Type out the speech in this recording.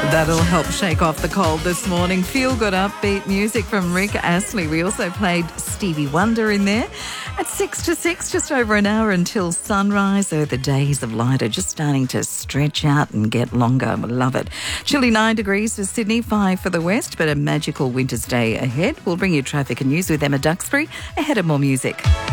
That'll help shake off the cold this morning. Feel good upbeat music from Rick Astley. We also played Stevie Wonder in there. At 6 to 6, just over an hour until sunrise. So the days of light are just starting to stretch out and get longer. We love it. Chilly 9 degrees for Sydney, 5 for the west, but a magical winter's day ahead. We'll bring you traffic and news with Emma Duxbury ahead of more music.